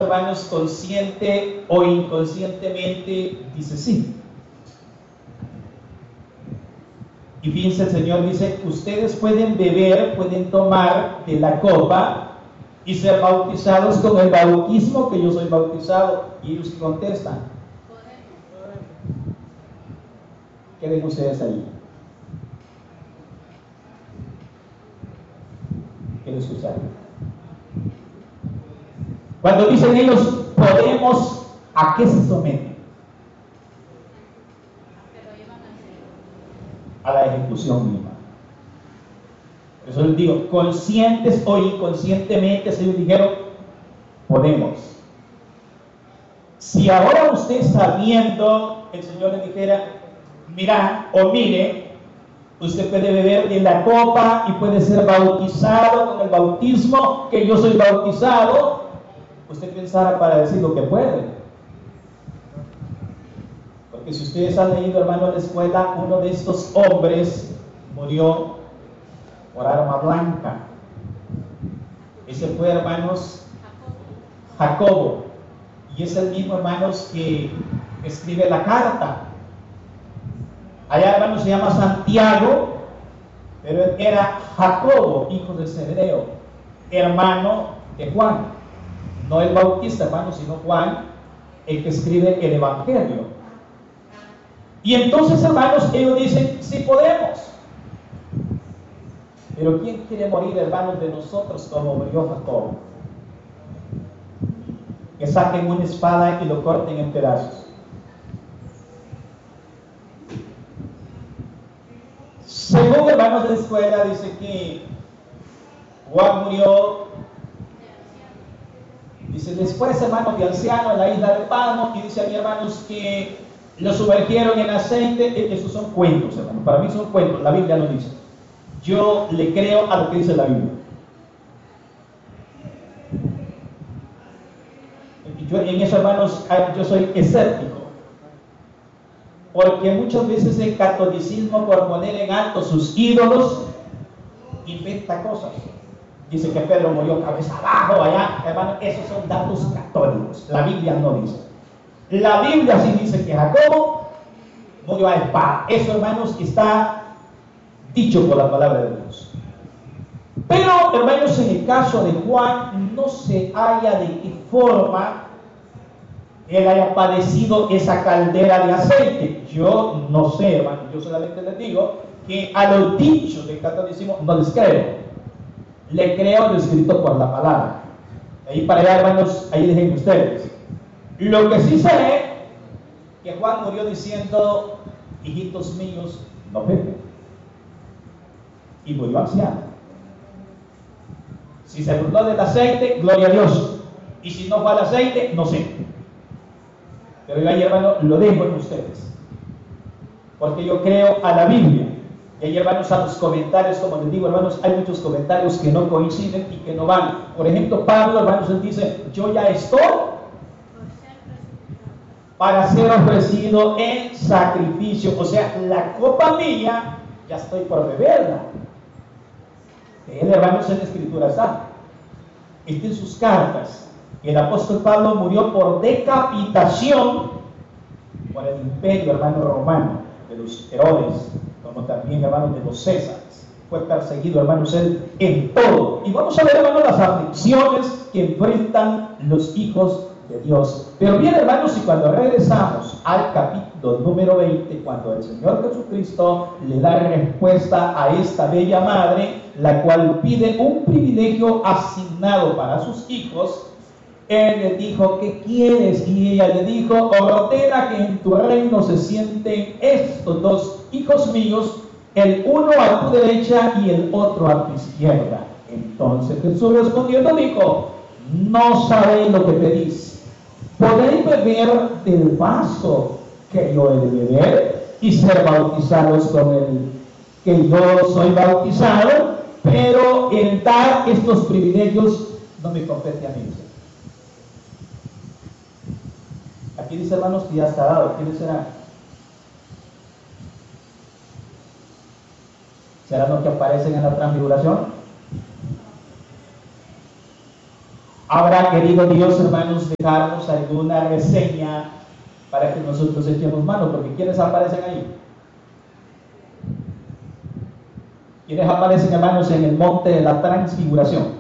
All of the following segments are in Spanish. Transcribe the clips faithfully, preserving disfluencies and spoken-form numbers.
hermanos, consciente o inconscientemente, dice sí. Y fíjense, el Señor dice, ustedes pueden beber, pueden tomar de la copa y ser bautizados con el bautismo que yo soy bautizado. Y ellos contestan, ¿qué ven ustedes ahí? Quiero escuchar. Cuando dicen ellos, podemos, ¿a qué se someten? A la ejecución misma. Por eso les digo, conscientes o inconscientemente, ellos dijeron, podemos. Si ahora usted sabiendo, el Señor le dijera, mira o mire, usted puede beber de la copa y puede ser bautizado con el bautismo que yo soy bautizado, usted pensara para decir lo que puede. Porque si ustedes han leído, hermano, en la escuela, uno de estos hombres murió por arma blanca. Ese fue, hermanos, Jacobo. Y es el mismo, hermanos, que escribe la carta. Allá, hermanos, se llama Santiago, pero él era Jacobo, hijo de Zebedeo, hermano de Juan. No el Bautista, hermano, sino Juan, el que escribe el Evangelio. Y entonces, hermanos, ellos dicen, sí podemos. Pero ¿quién quiere morir, hermanos, de nosotros como murió Jacobo? Que saquen una espada y lo corten en pedazos. Según, hermanos, de la escuela, dice que Juan murió, dice después, hermanos, de anciano en la isla de Palmo, y dice a mis hermanos que lo sumergieron en aceite. Esos son cuentos, hermanos, para mí son cuentos, la Biblia lo dice. Yo le creo a lo que dice la Biblia. Yo, en eso, hermanos, yo soy escéptico, porque muchas veces el catolicismo, por poner en alto sus ídolos, inventa cosas. Dice que Pedro murió cabeza abajo allá, hermano, esos son datos católicos. La Biblia no dice. La Biblia sí dice que Jacobo murió a espada. Eso, hermanos, está dicho por la palabra de Dios. Pero, hermanos, en el caso de Juan, no se halla de qué forma él haya padecido esa caldera de aceite. Yo no sé, hermano, yo solamente les digo que a los dichos del catolicismo no les creo. Le creo lo escrito por la palabra. Ahí para allá, hermanos, ahí dejen ustedes. Lo que sí sé es que Juan murió diciendo, hijitos míos, no beben. Y murió anciano. Si se brotó del aceite, gloria a Dios. Y si no fue al aceite, no sé. Pero yo ahí, hermano, lo dejo en ustedes. Porque yo creo a la Biblia. Y ahí, hermanos, a los comentarios, como les digo, hermanos, hay muchos comentarios que no coinciden y que no van. Por ejemplo, Pablo, hermanos, él dice, yo ya estoy para ser ofrecido en sacrificio. O sea, la copa mía, ya estoy por beberla. Él, hermanos, en la Escritura está. Está en sus cartas. El apóstol Pablo murió por decapitación por el imperio, hermano, romano, de los Herodes, como también, hermanos, de los Césares. Fue perseguido, hermanos, él en todo. Y vamos a ver, hermanos, las aflicciones que enfrentan los hijos de Dios. Pero bien, hermanos, y cuando regresamos al capítulo número veinte, cuando el Señor Jesucristo le da respuesta a esta bella madre, la cual pide un privilegio asignado para sus hijos, él le dijo, ¿qué quieres? Y ella le dijo, ordena que en tu reino se sienten estos dos hijos míos, el uno a tu derecha y el otro a tu izquierda. Entonces Jesús respondiendo dijo, no sabéis lo que pedís. ¿Podéis beber del vaso que yo he de beber y ser bautizados con el que yo soy bautizado? Pero el dar estos privilegios no me compete a mí. Aquí dice, hermanos, que ya está dado. ¿Quiénes serán? ¿Serán los que aparecen en la transfiguración? ¿Habrá querido Dios, hermanos, dejarnos alguna reseña para que nosotros echemos mano? Porque ¿quiénes aparecen ahí? ¿Quiénes aparecen, hermanos, en el monte de la transfiguración?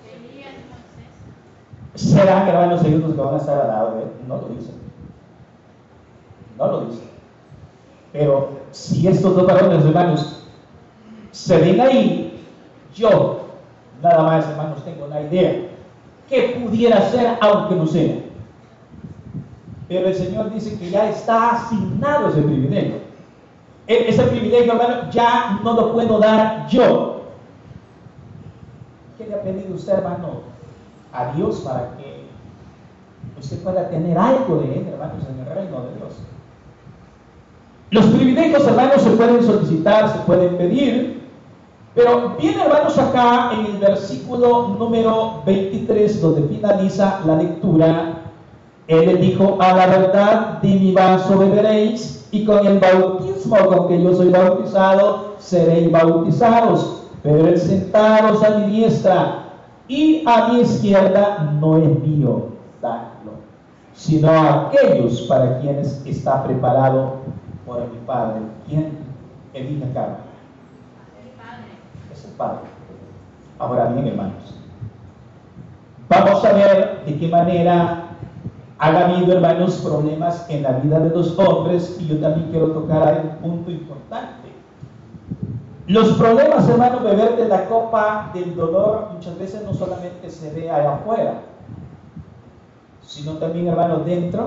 ¿Serán, hermanos, ellos los que van a estar al lado de él? No lo dicen. No lo dicen. Pero si estos dos varones, hermanos, se ven ahí, yo, nada más, hermanos, tengo una idea. ¿Qué pudiera ser, aunque no sea? Pero el Señor dice que ya está asignado ese privilegio. E- ese privilegio, hermano, ya no lo puedo dar yo. ¿Qué le ha pedido usted, hermano, a Dios para que usted pueda tener algo de Él, hermanos, en el reino de Dios? Los privilegios, hermanos, se pueden solicitar, se pueden pedir, pero viene, hermanos, acá en el versículo número veintitrés, donde finaliza la lectura. Él le dijo: a la verdad de mi vaso beberéis, y con el bautismo con que yo soy bautizado seréis bautizados, pero el sentaros a mi diestra y a mi izquierda no es mío darlo, sino a aquellos para quienes está preparado por mi Padre. ¿Quién elige acá? Es el Padre. Ahora bien, hermanos, vamos a ver de qué manera han habido, hermanos, problemas en la vida de los hombres, y yo también quiero tocar ahí un punto importante. Los problemas, hermanos, beber de la copa del dolor muchas veces no solamente se ve allá afuera, sino también, hermanos, dentro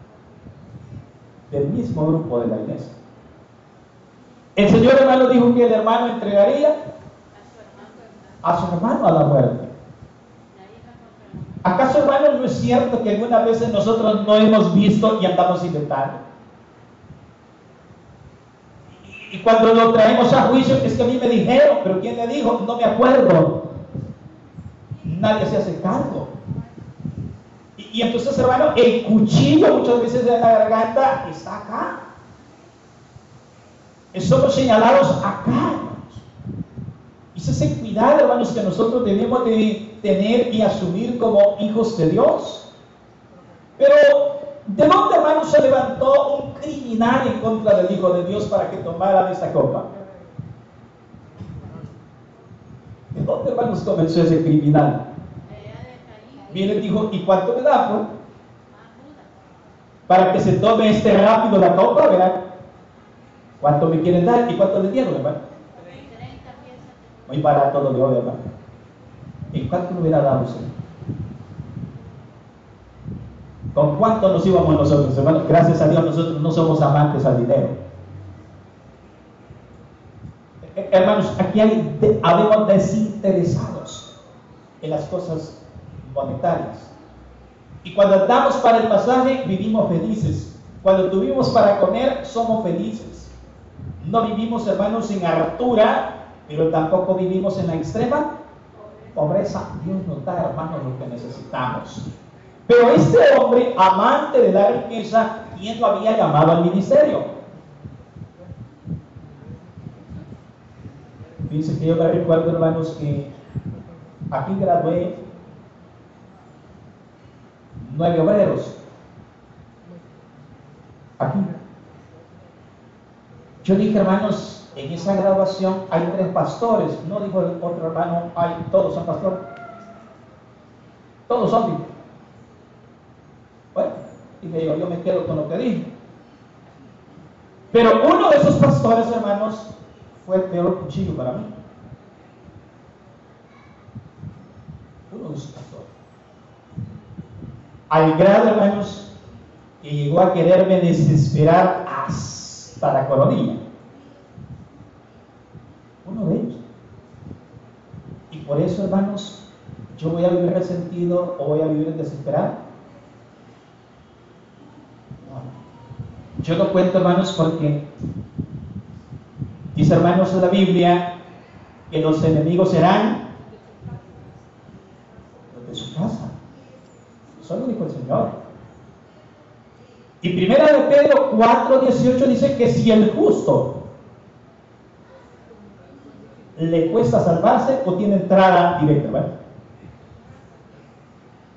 del mismo grupo de la iglesia. El Señor, hermano, dijo que el hermano entregaría a su hermano a la muerte. ¿Acaso, hermano, no es cierto que algunas veces nosotros no hemos visto y andamos inventando? Y cuando lo traemos a juicio, es que a mí me dijeron, pero ¿quién le dijo? No me acuerdo. Nadie se hace cargo. Y, y entonces, hermano, el cuchillo muchas veces de la garganta está acá. Somos señalados acá, hermanos. Y ese es el cuidado, hermanos, que nosotros debemos de tener y asumir como hijos de Dios. Pero, ¿de dónde, hermanos, se levantó un criminal en contra del Hijo de Dios para que tomara de esta copa? ¿De dónde, hermanos, comenzó ese criminal? Viene y dijo: ¿y cuánto me da, pues? Para que se tome este rápido la copa, ¿verdad? ¿Cuánto me quieren dar? ¿Y cuánto le dieron, hermano? Muy barato lo dio, hermano. ¿Y cuánto le hubiera dado usted? ¿Con cuánto nos íbamos nosotros, hermano? Gracias a Dios nosotros no somos amantes al dinero. Hermanos, aquí hay de, habemos desinteresados en las cosas monetarias. Y cuando damos para el pasaje, vivimos felices. Cuando tuvimos para comer, somos felices. No vivimos, hermanos, en hartura, pero tampoco vivimos en la extrema pobreza. Dios nos da, hermanos, lo que necesitamos. Pero este hombre, amante de la riqueza, ¿quién lo había llamado al ministerio? Dice que yo me recuerdo, hermanos, que aquí gradué nueve obreros. Aquí. Yo dije, hermanos, en esa graduación hay tres pastores. No dijo el otro hermano, hay, todos son pastores. Todos son. Dije. Bueno, dije yo, yo me quedo con lo que dije. Pero uno de esos pastores, hermanos, fue el peor cuchillo para mí. Uno de esos pastores. Al grado, hermanos, que llegó a quererme desesperar hasta la coronilla. Uno de ellos. Y por eso, hermanos, yo voy a vivir resentido o voy a vivir desesperado. No. Yo lo cuento, hermanos, porque dice, hermanos, en la Biblia que los enemigos serán los de su casa. Eso lo dijo el Señor. Y primera de Pedro cuatro dieciocho dice que si el justo le cuesta salvarse o tiene entrada directa, ¿verdad?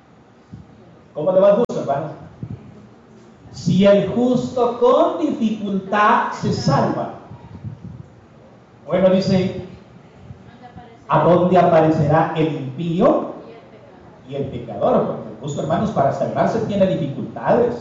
¿Cómo le va al justo, hermanos? Si el justo con dificultad se salva. Bueno, dice, ¿a dónde aparecerá el impío y el pecador? Porque el justo, hermanos, para salvarse tiene dificultades.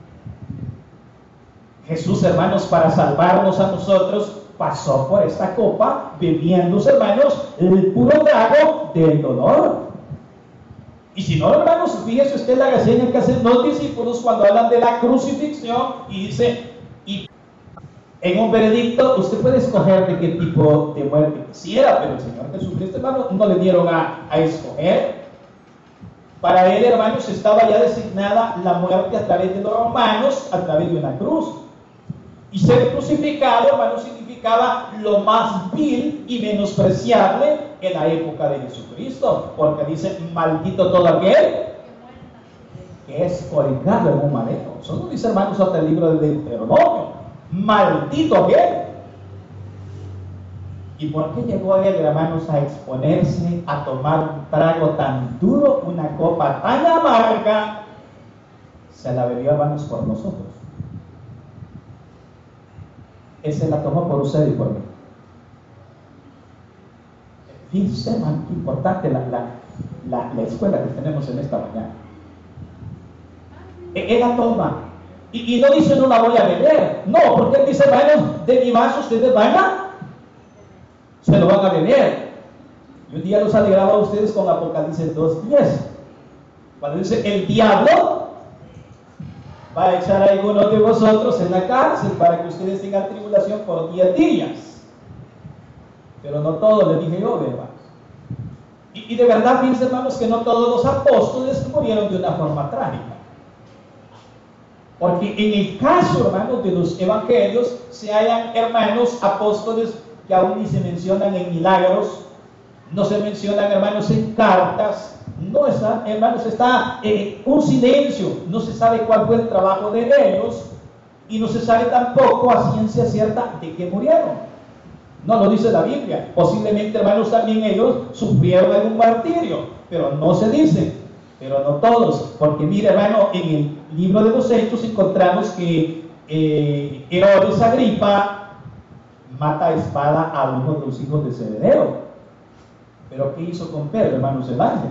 Jesús, hermanos, para salvarnos a nosotros, pasó por esta copa, bebiendo, hermanos, el puro trago del dolor. Y si no, hermanos, fíjese usted la reseña que hacen los discípulos cuando hablan de la crucifixión y dice, y en un veredicto usted puede escoger de qué tipo de muerte quisiera, pero el Señor Jesucristo, hermano, no le dieron a, a escoger. Para él, hermanos, estaba ya designada la muerte a través de los romanos, a través de una cruz. Y ser crucificado, hermanos, significaba lo más vil y menospreciable en la época de Jesucristo, porque dice, maldito todo aquel que es colgado en un madero. Eso no dice, hermanos, hasta el libro de Deuteronomio. Maldito aquel. ¿Y por qué llegó él, hermanos, a exponerse a tomar un trago tan duro, una copa tan amarga? Se la bebió, hermanos, por nosotros. Él se la tomó por usted y por mí. Fíjense, hermano, qué importante la, la, la, la escuela que tenemos en esta mañana. Él la toma. Y, y no dice, no la voy a beber. No, porque él dice, hermanos, de mi vaso ustedes van a, se lo van a beber. Y un día los alegraba a ustedes con Apocalipsis dos diez. Cuando dice, el diablo va a echar a algunos de vosotros en la cárcel para que ustedes tengan tribulación por diez días. Pero no todos, les dije yo, hermanos. Y, y de verdad, fíjense, hermanos, que no todos los apóstoles murieron de una forma trágica. Porque en el caso, hermanos, de los evangelios, se hallan hermanos apóstoles que aún ni se mencionan en milagros, no se mencionan, hermanos, en cartas. No está, hermanos, está eh, un silencio, no se sabe cuál fue el trabajo de ellos y no se sabe tampoco a ciencia cierta de qué murieron. No lo dice la Biblia. Posiblemente, hermanos, también ellos sufrieron algún martirio, pero no se dice. Pero no todos, porque mire, hermano, en el libro de los Hechos encontramos que eh, Herodes Agripa mata a espada a uno de los hijos de Zebedeo. Pero ¿qué hizo con Pedro, hermanos, el ángel?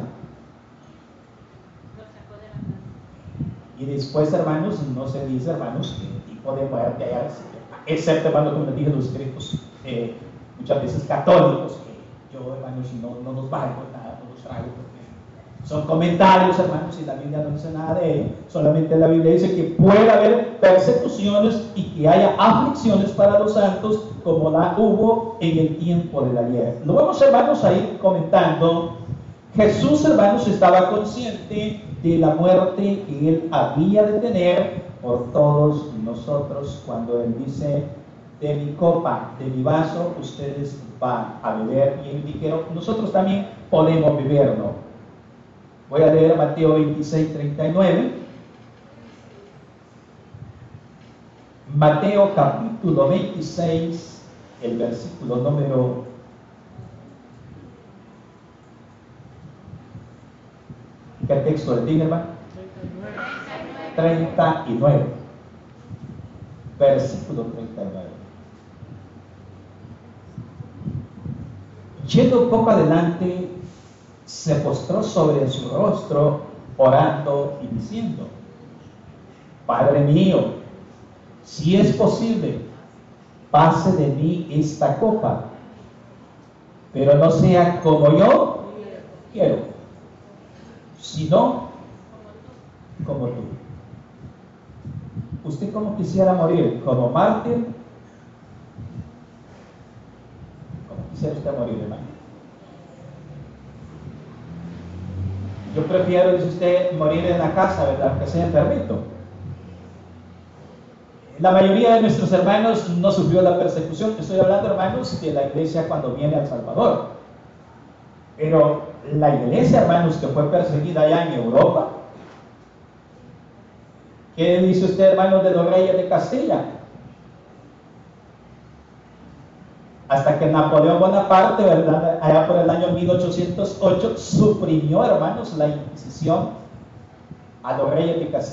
Y después, hermanos, no se dice, hermanos, qué tipo de muerte hay, excepto, hermanos, como les dije, los escritos eh, muchas veces católicos, que yo, hermanos, no, no nos valgo nada, no los traigo, porque son comentarios, hermanos, y la Biblia no dice nada de ello. Solamente la Biblia dice que puede haber persecuciones y que haya aflicciones para los santos, como la hubo en el tiempo del ayer. Lo vamos, hermanos, a ir comentando. Jesús, hermanos, estaba consciente de la muerte que él había de tener por todos nosotros cuando él dice, de mi copa, de mi vaso, ustedes van a beber. Y él dijo, nosotros también podemos beberlo. Voy a leer Mateo veintiséis, treinta y nueve. Mateo capítulo veintiséis, el versículo número ¿qué texto le dice, hermano? treinta y nueve. Versículo treinta y nueve. Yendo un poco adelante, se postró sobre su rostro, orando y diciendo, Padre mío, si es posible, pase de mí esta copa, pero no sea como yo quiero, sino como tú. ¿Usted cómo quisiera morir? ¿Como mártir? ¿Cómo quisiera usted morir, hermano? Yo prefiero, dice usted, morir en la casa, ¿verdad? Aunque sea enfermito. La mayoría de nuestros hermanos no sufrió la persecución. Estoy hablando, hermanos, de la iglesia cuando viene al Salvador. Pero la iglesia, hermanos, que fue perseguida allá en Europa, ¿qué dice usted, hermanos, de los reyes de Castilla? Hasta que Napoleón Bonaparte, ¿verdad?, allá por el año mil ochocientos ocho, suprimió, hermanos, la Inquisición. a los reyes de Castilla.